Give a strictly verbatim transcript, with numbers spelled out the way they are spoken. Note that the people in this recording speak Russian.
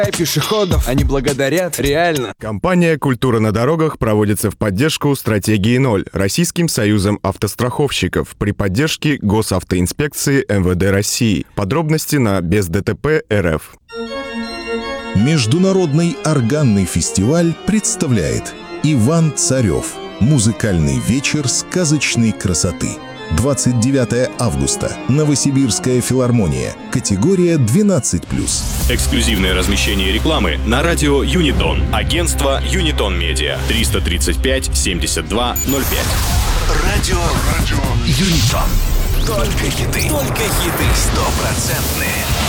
пешеходов. Они благодарят, реально. Компания «Культура на дорогах» проводится в поддержку стратегии ноль Российским союзом автостраховщиков при поддержке Госавтоинспекции эм вэ дэ России. Подробности на без дэ тэ пэ точка эр эф. Международный органный фестиваль представляет Иван Царев. Музыкальный вечер сказочной красоты. двадцать девятое августа. Новосибирская филармония. Категория двенадцать плюс. Эксклюзивное размещение рекламы на радио Юнитон. Агентство Юнитон Медиа. триста тридцать пять семьдесят два ноль пять. Радио, радио Юнитон. Только хиты. Только хиты. Стопроцентные.